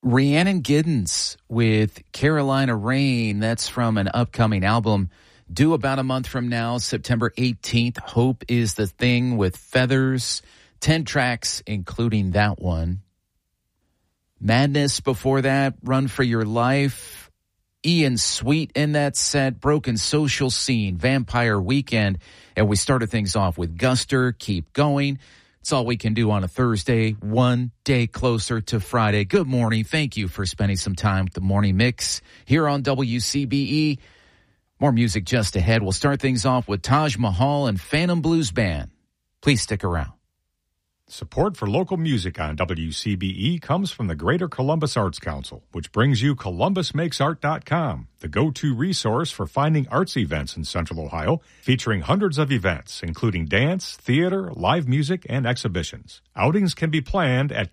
Rhiannon Giddens with Carolina Rain. That's from an upcoming album due about a month from now, September 18th. Hope is the Thing with Feathers. 10 tracks, including that one. Madness before that, Run for Your Life. Ian Sweet in that set, Broken Social Scene, Vampire Weekend. And we started things off with Guster, Keep Going. It's all we can do on a Thursday, one day closer to Friday. Good morning. Thank you for spending some time with the Morning Mix here on WCBE. More music just ahead. We'll start things off with Taj Mahal and Phantom Blues Band. Please stick around. Support for local music on WCBE comes from the Greater Columbus Arts Council, which brings you ColumbusMakesArt.com, the go-to resource for finding arts events in Central Ohio, featuring hundreds of events, including dance, theater, live music, and exhibitions. Outings can be planned at